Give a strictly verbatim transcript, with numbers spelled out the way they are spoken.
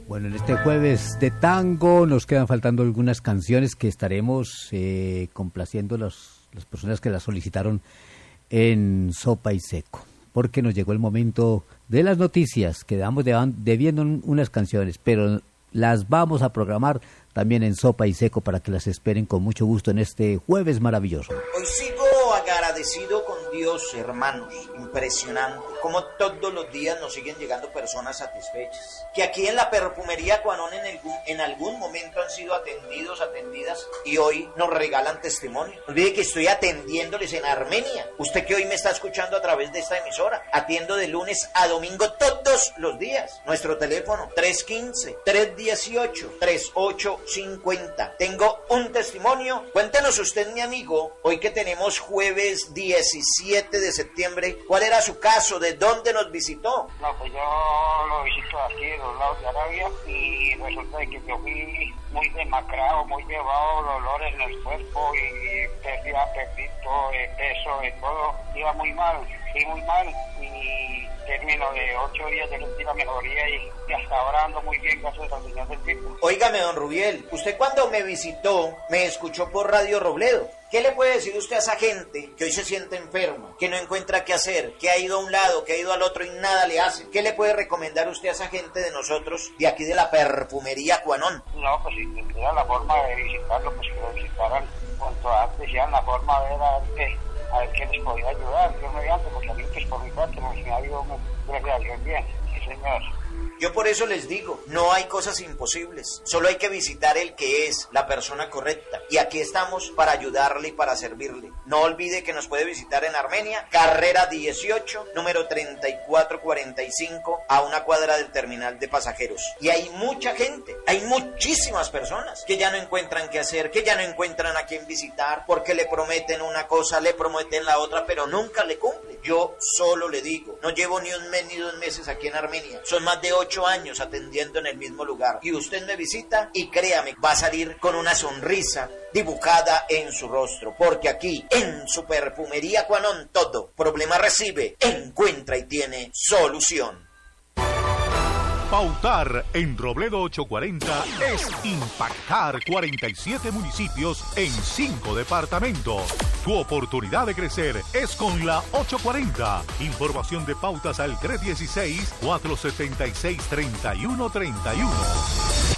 Bueno, en este jueves de tango nos quedan faltando algunas canciones que estaremos eh, complaciendo los, las personas que las solicitaron en Sopa y Seco, porque nos llegó el momento de las noticias. Quedamos debiendo unas canciones, pero las vamos a programar también en Sopa y Seco para que las esperen con mucho gusto en este jueves maravilloso. Hoy sigo agradecido con Dios, hermanos, impresionante, como todos los días nos siguen llegando personas satisfechas, que aquí en la perfumería Cuanón en algún, en algún momento han sido atendidos, atendidas, y hoy nos regalan testimonio. No olvide que estoy atendiéndoles en Armenia, usted que hoy me está escuchando a través de esta emisora, atiendo de lunes a domingo todos los días. Nuestro teléfono tres uno cinco, tres uno ocho, tres ocho cinco cero. Tengo un testimonio. Cuéntenos usted, mi amigo, hoy que tenemos jueves diecisiete de septiembre, ¿cuál era su caso? ¿De dónde nos visitó? No, pues yo lo visito aquí de los lados de Arabia y resulta que yo fui muy demacrado, muy llevado, dolores en el cuerpo y perdí apetito, eh, peso, y todo. Iba muy mal, sí, muy mal, y término de ocho días de última mejoría y, y hasta ahora ando muy bien gracias al Señor del Tiempo. Óigame, don Rubiel, usted cuando me visitó, me escuchó por Radio Robledo. ¿Qué le puede decir usted a esa gente que hoy se siente enferma, que no encuentra qué hacer, que ha ido a un lado, que ha ido al otro y nada le hace? ¿Qué le puede recomendar usted a esa gente de nosotros, de aquí de la perfumería Cuanón? No, pues si tendría la forma de visitarlo, pues que lo visitaran cuanto antes, ya la forma de ver a ver qué, a ver qué les podía ayudar, yo mediante, porque a mí pues por mi parte pues, me ha ido gracias a Dios bien, sí señor. Yo por eso les digo, no hay cosas imposibles, solo hay que visitar el que es la persona correcta. Y aquí estamos para ayudarle y para servirle. No olvide que nos puede visitar en Armenia, carrera dieciocho, número treinta y cuatro cuarenta y cinco, a una cuadra del terminal de pasajeros. Y hay mucha gente, hay muchísimas personas que ya no encuentran qué hacer, que ya no encuentran a quién visitar, porque le prometen una cosa, le prometen la otra, pero nunca le cumplen. Yo solo le digo, no llevo ni un mes ni dos meses aquí en Armenia, son más de ocho años atendiendo en el mismo lugar, y usted me visita y créame, va a salir con una sonrisa dibujada en su rostro, porque aquí en su perfumería Cuanón todo problema recibe, encuentra y tiene solución. Pautar en Robledo ochocientos cuarenta es impactar cuarenta y siete municipios en cinco departamentos. Tu oportunidad de crecer es con la ochocientos cuarenta. Información de pautas al tres uno seis, cuatro siete seis, tres uno tres uno.